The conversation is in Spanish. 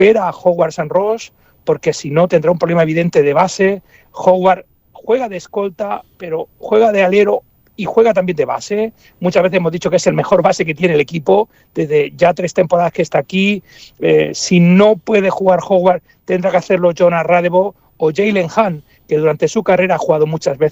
recupera a Howard St. Ross, porque si no tendrá un problema evidente de base. Howard juega de escolta, pero juega de alero y juega también de base. Muchas veces hemos dicho que es el mejor base que tiene el equipo, desde ya 3 temporadas que está aquí. Si no puede jugar Howard, tendrá que hacerlo Jonas Radebo o Jalen Hunt, que durante su carrera ha jugado muchas veces